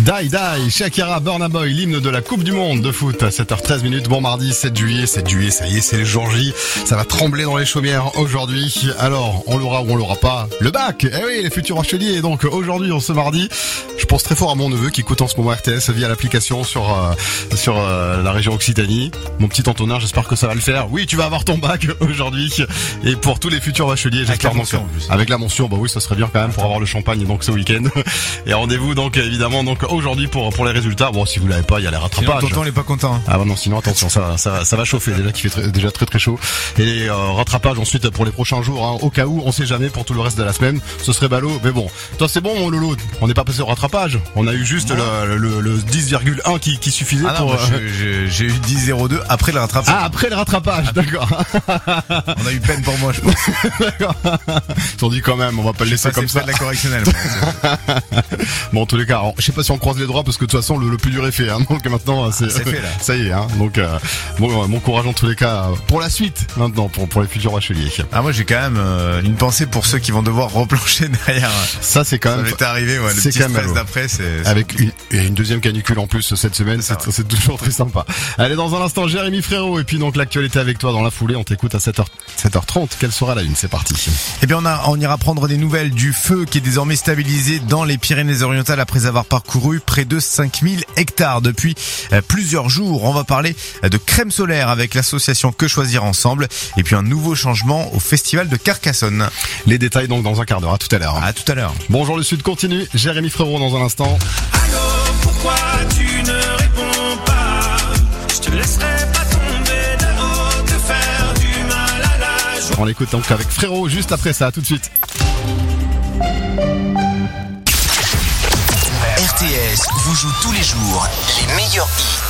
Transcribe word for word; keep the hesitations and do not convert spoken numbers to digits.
Die Die, Shakira, Burna Boy, l'hymne de la Coupe du Monde de foot à sept heures treize minutes. Bon mardi sept juillet, sept juillet, ça y est, c'est le jour J. Ça va trembler dans les chaumières aujourd'hui. Alors, on l'aura ou on l'aura pas, le bac. Eh oui, les futurs bacheliers. Donc aujourd'hui, en ce mardi, je pense très fort à mon neveu qui écoute en ce moment R T S via l'application sur euh, sur euh, la région Occitanie. Mon petit Antonin, j'espère que ça va le faire. Oui, tu vas avoir ton bac aujourd'hui. Et pour tous les futurs bacheliers, j'espère donc avec la mention, bah oui, ça serait bien quand même pour avoir le champagne donc ce week-end. Et rendez-vous donc évidemment donc aujourd'hui pour pour les résultats. Bon, si vous l'avez pas, il y a les rattrapages. Sinon, tonton, il est pas content. Ah bah non, sinon attention, ça va, ça va, ça va chauffer déjà qui fait très, déjà très très chaud. Et euh, rattrapage ensuite pour les prochains jours. Hein, au cas où, on sait jamais pour tout le reste de la semaine. Ce serait ballot, mais bon. Toi, c'est bon, mon Lolo. On n'est pas passé au rattrapage. On a eu juste le, le, le dix virgule un qui, qui suffisait ah non, pour. Euh... J'ai, j'ai eu dix virgule zéro deux après le rattrapage. Ah, après le rattrapage, d'accord. On a eu peine pour moi, je pense. D'accord. Ils ont dit quand même, on va pas le laisser comme ça. De la correctionnelle. Bon, en tous les cas, alors, je sais pas si on croise les doigts parce que de toute façon le, le plus dur est fait. Hein, donc maintenant, c'est, c'est fait là. Ça y est. Hein, donc euh, bon, mon courage en tous les cas pour la suite maintenant pour pour les futurs bacheliers. Ah moi j'ai quand même euh, une pensée pour ceux qui vont devoir replancher derrière. Ça c'est quand ça même. Ça m'est arrivé. Ouais, le c'est petit quand même stress d'après, c'est, c'est avec une, une deuxième canicule en plus cette semaine, c'est, c'est, c'est toujours très sympa. Allez, dans un instant, Jérémy Frérot et puis donc l'actualité avec toi dans la foulée. On t'écoute à sept heures, sept heures trente. Quelle sera la une? C'est parti. Eh bien on a on ira prendre des nouvelles du feu qui est désormais stabilisé dans les Pyrénées-Orientales après avoir parcouru près de cinq mille hectares depuis euh, plusieurs jours. On va parler euh, de crème solaire avec l'association Que Choisir Ensemble et puis un nouveau changement au festival de Carcassonne. Les détails donc dans un quart d'heure. À tout à l'heure. À tout à l'heure. Bonjour le Sud continue. Jérémy Frérot dans un instant. Allô, pourquoi tu ne réponds pas? Je te laisserai pas tomber de haut, te faire du mal à la joie. On l'écoute donc avec Frérot juste après ça. À tout de suite. R T S vous joue tous les jours les meilleurs hits.